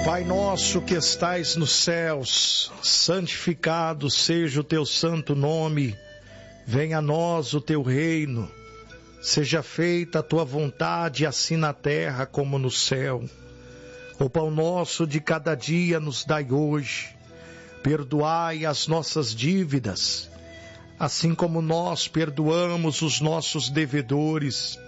Pai nosso que estais nos céus, santificado seja o teu santo nome. Venha a nós o teu reino. Seja feita a tua vontade, assim na terra como no céu. O pão nosso de cada dia nos dai hoje. Perdoai as nossas dívidas, assim como nós perdoamos os nossos devedores.